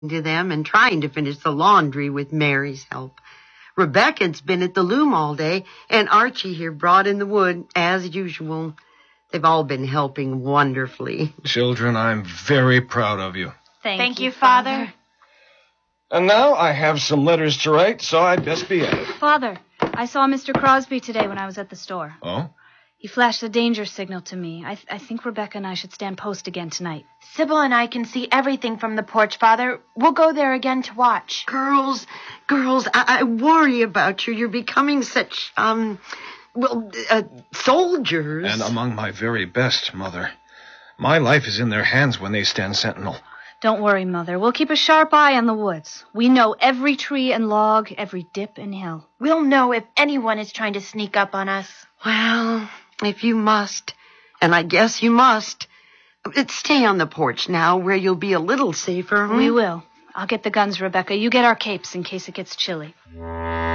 to them and trying to finish the laundry with Mary's help. Rebecca's been at the loom all day, and Archie here brought in the wood, as usual. They've all been helping wonderfully. Children, I'm very proud of you. Thank you, Father. And now I have some letters to write, so I'd best be at it. Father, I saw Mr. Crosby today when I was at the store. Oh? He flashed the danger signal to me. I think Rebecca and I should stand post again tonight. Sybil and I can see everything from the porch, Father. We'll go there again to watch. Girls, I worry about you. You're becoming such, soldiers. And among my very best, Mother. My life is in their hands when they stand sentinel. Don't worry, Mother. We'll keep a sharp eye on the woods. We know every tree and log, every dip and hill. We'll know if anyone is trying to sneak up on us. Well, if you must, and I guess you must, stay on the porch now where you'll be a little safer. We will. I'll get the guns, Rebecca. You get our capes in case it gets chilly.